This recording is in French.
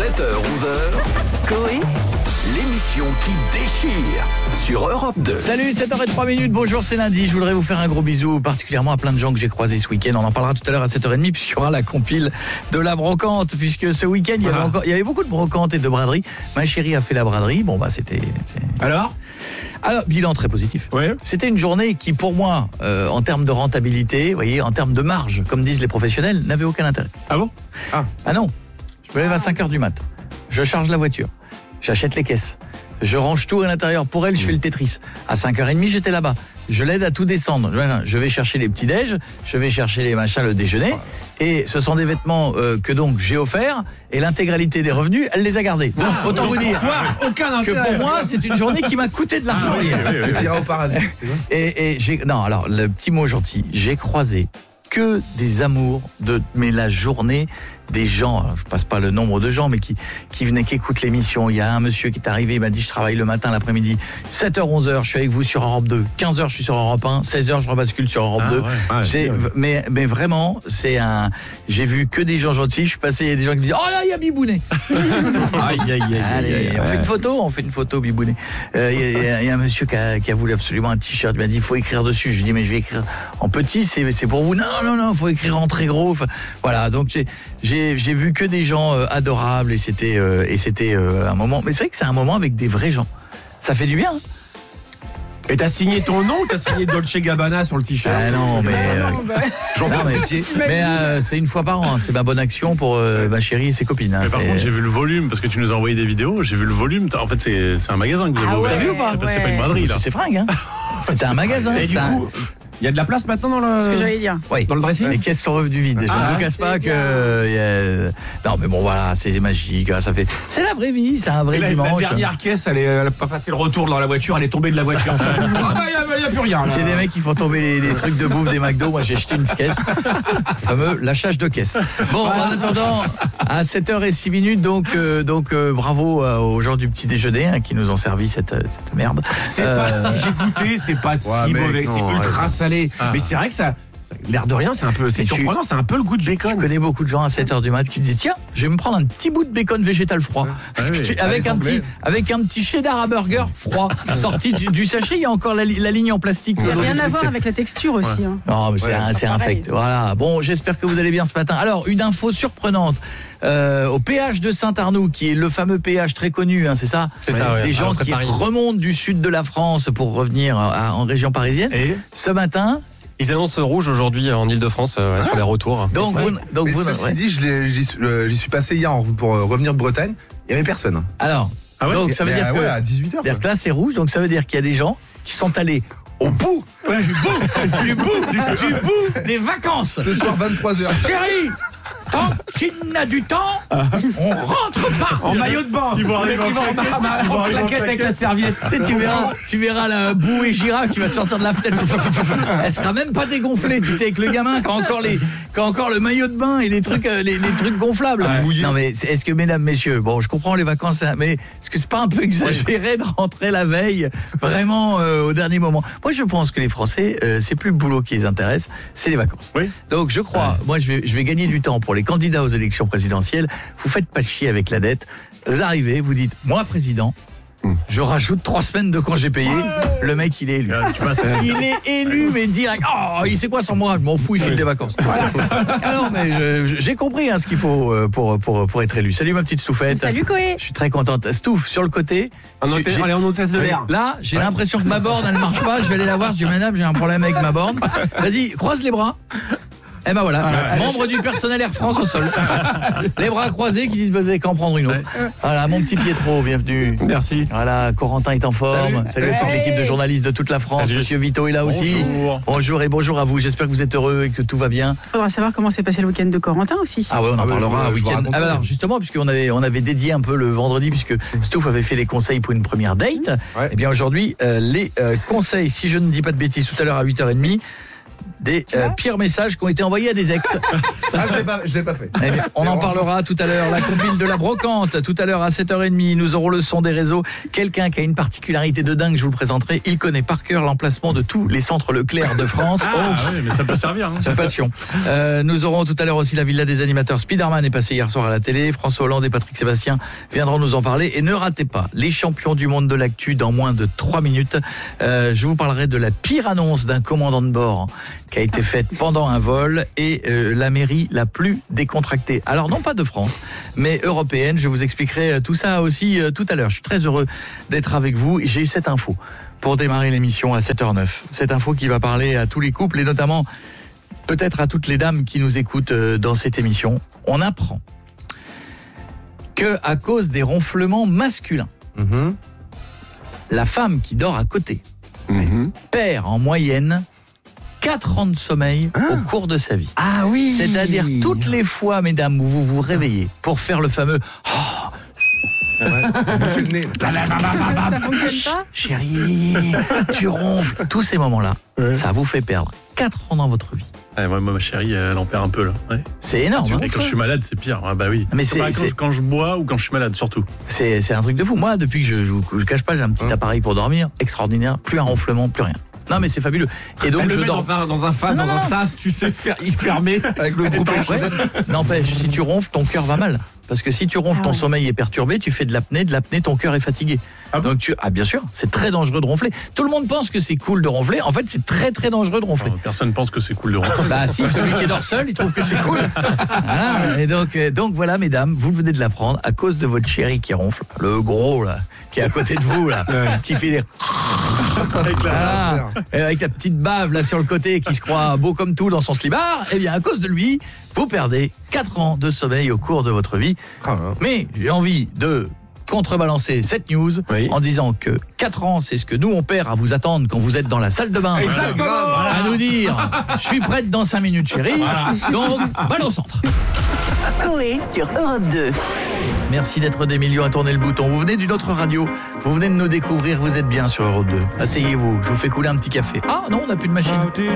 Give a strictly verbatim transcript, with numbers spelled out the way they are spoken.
sept heures, onze heures, Coé, l'émission qui déchire sur Europe deux. Salut, sept heures zéro trois minutes, bonjour, c'est lundi. Je voudrais vous faire un gros bisou, particulièrement à plein de gens que j'ai croisés ce week-end. On en parlera tout à l'heure à sept heures trente, puisqu'il y aura la compile de la brocante, puisque ce week-end, il y avait, encore, il y avait beaucoup de brocantes et de braderies. Ma chérie a fait la braderie, bon bah c'était... C'est... Alors Alors, bilan très positif. Oui. C'était une journée qui, pour moi, euh, en termes de rentabilité, vous voyez, en termes de marge, comme disent les professionnels, n'avait aucun intérêt. Ah bon Ah, ah non, je me lève à cinq heures du mat, je charge la voiture, j'achète les caisses, je range tout à l'intérieur. Pour elle, je fais le Tetris. À cinq heures trente, j'étais là-bas. Je l'aide à tout descendre. Je vais chercher les petits déj, je vais chercher les machins, le déjeuner. Et ce sont des vêtements euh, que donc j'ai offerts. Et l'intégralité des revenus, elle les a gardés. Donc, ah, autant vous dire quoi, aucun que pour moi, c'est une journée qui m'a coûté de l'argent. Ah, oui, oui, oui, oui. Tira au paradis. Et, et j'ai... Non, alors, le petit mot gentil. J'ai croisé que des amours de... Mais la journée... des gens, je passe pas le nombre de gens, mais qui, qui venaient, qui écoutent l'émission. Il y a un monsieur qui est arrivé, il m'a dit je travaille le matin, l'après-midi, sept heures, onze heures, je suis avec vous sur Europe deux, quinze heures, je suis sur Europe un, seize heures, je rebascule sur Europe ah, deux. Ouais, ouais, c'est, ouais. mais, mais vraiment, c'est un, j'ai vu que des gens gentils, je suis passé, il y a des gens qui me disent oh là, il y a Bibounet. aïe, aïe, aïe, Allez, aïe, aïe, on ouais. fait une photo, on fait une photo, Bibounet. Euh, il, y a, il y a un monsieur qui a, qui a voulu absolument un t-shirt, il m'a dit il faut écrire dessus. Je lui ai dit mais je vais écrire en petit, c'est, c'est pour vous. Non, non, non, il faut écrire en très gros. Enfin, voilà, donc j'ai, j'ai, j'ai vu que des gens euh, adorables et c'était euh, et c'était euh, un moment, mais c'est vrai que c'est un moment avec des vrais gens, ça fait du bien hein. Et t'as signé ton nom ou t'as signé Dolce Gabbana sur le t-shirt? Ah non mais euh, Jean non, mais, mais euh, c'est une fois par an hein. C'est ma bonne action pour euh, ma chérie et ses copines hein. Mais par c'est... contre j'ai vu le volume parce que tu nous as envoyé des vidéos, j'ai vu le volume, en fait c'est, c'est un magasin que vous avez ah ouvert. Ouais, t'as vu ou pas? C'est, ouais. C'est pas une braderie là. C'est fringue hein. C'était un magasin. Et du coup il y a de la place maintenant dans le... Ce que j'allais dire. Oui. Dans le dressing. Les caisses sont revenues vides. Je ah, ne vous casse pas que... Euh, a... Non mais bon voilà, c'est magique. Ça fait... C'est la vraie vie, c'est un vrai la, dimanche. La dernière caisse, elle n'a pas passé le retour dans la voiture, elle est tombée de la voiture. Ah bah il n'y a, a plus rien. Il y a des mecs qui font tomber les, les trucs de bouffe des McDo. Moi j'ai jeté une caisse. Le fameux lâchage de caisse. Bon, en attendant, à sept heures zéro six minutes, donc, euh, donc euh, bravo euh, aux gens du petit déjeuner hein, qui nous ont servi cette, cette merde. C'est euh... pas si, j'ai goûté, c'est pas ouais, si mec, mauvais, non, c'est ultra ouais. salé. Ah. Mais c'est vrai que ça... L'air de rien, c'est un peu, c'est surprenant, c'est un peu le goût de bacon. Je connais beaucoup de gens à sept heures du mat qui se disent tiens, je vais me prendre un petit bout de bacon végétal froid, ouais. Parce que tu, avec un petit, avec un petit cheddar à burger froid sorti du, du sachet. Il y a encore la, la ligne en plastique. Il n'y a rien à voir avec la texture aussi. Ouais. Hein. Non, mais c'est, ouais, un, c'est infect. Voilà. Bon, j'espère que vous allez bien ce matin. Alors, une info surprenante. Euh, au péage de Saint-Arnoux, qui est le fameux péage très connu, hein, c'est ça, c'est ça ouais. Des gens qui Paris. remontent du sud de la France pour revenir à, en région parisienne. Et ce matin. Ils annoncent rouge aujourd'hui en Ile-de-France euh, ah. sur les retours. Donc, vous, donc mais vous, ceci ouais. dit, je l'ai, j'y, euh, j'y suis passé hier pour euh, revenir de Bretagne. Il n'y avait personne. Alors, ah ouais donc ça veut dire que, ouais, à dix-huit heures, que là c'est rouge, donc ça veut dire qu'il y a des gens qui sont allés au bout, ouais, du bout, du bout, du, du bout des vacances. Ce soir vingt-trois heures. Chérie, tant qu'il n'a du temps, on rentre pas en maillot de bain. Ils vont arriver en claquette avec la serviette. Tu sais, tu verras, tu verras la boue et Gira qui va sortir de la fenêtre. Elle sera même pas dégonflée, tu sais, avec le gamin qui a encore les, qui a encore le maillot de bain et les trucs, les, les trucs gonflables. Ouais. Non mais est-ce que mesdames, messieurs, bon, je comprends les vacances, mais est-ce que c'est pas un peu exagéré de rentrer la veille, vraiment euh, au dernier moment? Moi, je pense que les Français, euh, c'est plus le boulot qui les intéresse, c'est les vacances. Oui. Donc, je crois, ouais. moi, je vais, je vais gagner du temps pour les candidats aux élections présidentielles. Vous faites pas chier avec la dette. Vous arrivez, vous dites, moi, président, je rajoute trois semaines de congés payés. Le mec, il est élu. Ah, tu passes... Il est élu, mais direct. Oh, il sait quoi sans moi? Je m'en fous, il file des vacances. Voilà. Alors, mais je, j'ai compris hein, ce qu'il faut pour, pour, pour être élu. Salut ma petite Stouffette. Salut Coé. Je suis très contente. Stouff, sur le côté. En hôtesse, allez, en hôtesse de l'air. Là, j'ai ouais. l'impression que ma borne, elle marche pas. Je vais aller la voir. Je dis, madame, j'ai un problème avec ma borne. Vas-y, croise les bras. Eh ben voilà, ah, membre du personnel Air France au sol. Les bras croisés qui disent bah, vous avez qu'à en prendre une autre. Ouais. Voilà, mon petit Pietro, bienvenue. Merci. Voilà, Corentin est en forme. Salut, Salut à toute l'équipe de journalistes de toute la France. Salut. Monsieur Vito est là bonjour. aussi. Bonjour et bonjour à vous. J'espère que vous êtes heureux et que tout va bien. Il faudra savoir comment s'est passé le week-end de Corentin aussi. Ah ouais, on en ah parlera ouais, un week-end. Ah, alors justement, puisqu'on avait, on avait dédié un peu le vendredi, puisque Stouff avait fait les conseils pour une première date. Ouais. Et bien aujourd'hui, euh, les euh, conseils, si je ne dis pas de bêtises, tout à l'heure à huit heures trente. des euh, pires messages qui ont été envoyés à des ex. Ah, je l'ai pas, je l'ai pas fait. Eh bien, on en parlera tout à l'heure. La compile de la brocante, tout à l'heure à sept heures trente. Nous aurons le son des réseaux. Quelqu'un qui a une particularité de dingue, je vous le présenterai. Il connaît par cœur l'emplacement de tous les centres Leclerc de France. Ah oh, oui, mais ça peut servir. Hein. C'est passion. Euh, nous aurons tout à l'heure aussi la villa des animateurs. Spider-Man est passé hier soir à la télé. François Hollande et Patrick Sébastien viendront nous en parler. Et ne ratez pas les champions du monde de l'actu dans moins de trois minutes. Euh, je vous parlerai de la pire annonce d'un commandant de bord qui a été faite pendant un vol et euh, la mairie la plus décontractée. Alors non pas de France, mais européenne. Je vous expliquerai tout ça aussi euh, tout à l'heure. Je suis très heureux d'être avec vous. J'ai eu cette info pour démarrer l'émission à sept heures neuf. Cette info qui va parler à tous les couples et notamment peut-être à toutes les dames qui nous écoutent euh, dans cette émission. On apprend que à cause des ronflements masculins, mmh. la femme qui dort à côté mmh. perd en moyenne quatre ans de sommeil ah. au cours de sa vie. Ah oui. C'est-à-dire toutes les fois, mesdames, où vous vous réveillez pour faire le fameux oh, ouais. Boucher le nez. Ça fonctionne pas. Chérie, tu ronfles. Tous ces moments-là, ouais. ça vous fait perdre quatre ans dans votre vie. Ouais, moi, ma chérie, elle en perd un peu là. Ouais. C'est énorme. Et hein, quand je suis malade, c'est pire. Ah, bah oui. Mais c'est, c'est, c'est... Quand, je, quand je bois ou quand je suis malade, surtout. C'est, c'est un truc de fou. Moi, depuis que je ne vous cache pas, j'ai un petit hum. appareil pour dormir, extraordinaire. Plus un ronflement, plus rien. Non mais c'est fabuleux. Et donc elle je le met dors dans un dans un fan, non, dans non, un sas, tu sais faire y fermer avec le groupe. Ouais. N'empêche, si tu ronfles, ton cœur va mal. Parce que si tu ronfles, ah ton ouais. sommeil est perturbé, tu fais de l'apnée, de l'apnée, ton cœur est fatigué. Ah bon Donc tu ah bien sûr, c'est très dangereux de ronfler. Tout le monde pense que c'est cool de ronfler. En fait, c'est très très dangereux de ronfler. Oh, personne pense que c'est cool de ronfler. Bah si, celui qui dort seul, il trouve que c'est cool. Voilà. Et donc euh, donc voilà, mesdames, vous venez de l'apprendre à cause de votre chéri qui ronfle, le gros là, qui est à côté de vous là, ouais. qui fait des avec la, voilà. avec la petite bave là sur le côté, qui se croit beau comme tout dans son slibard. Eh bien, à cause de lui, vous perdez quatre ans de sommeil au cours de votre vie. Ah, hein. Mais j'ai envie de contrebalancer cette news oui. en disant que quatre ans, c'est ce que nous on perd à vous attendre quand vous êtes dans la salle de bain. Exactement. Voilà. À nous dire, je suis prête dans cinq minutes, chérie. Voilà. Donc, balle au centre. Coé sur Europe deux. Merci d'être des millions à tourner le bouton. Vous venez d'une autre radio, vous venez de nous découvrir, vous êtes bien sur Europe deux. Asseyez-vous, je vous fais couler un petit café. Ah non, on n'a plus de machine.